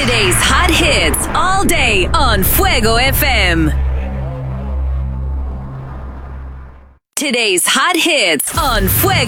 Today's hot hits all day on Fuego FM. Today's hot hits on Fuego.